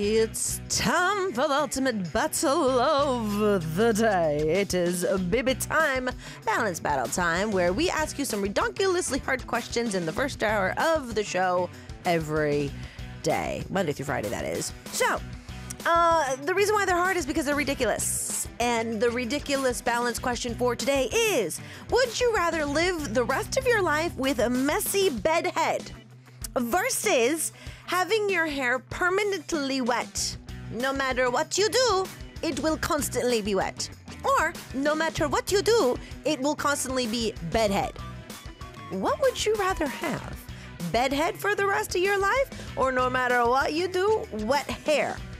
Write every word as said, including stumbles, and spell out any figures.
It's time for the ultimate battle of the day. It is Bibbit time, balance battle time, where we ask you some ridiculously hard questions in the first hour of the show every day. Monday through Friday, that is. So, uh, the reason why they're hard is because they're ridiculous. And the ridiculous balance question for today is, would you rather live the rest of your life with a messy bedhead versus having your hair permanently wet? No matter what you do, it will constantly be wet. Or, no matter what you do, it will constantly be bedhead. What would you rather have? Bedhead for the rest of your life? Or no matter what you do, wet hair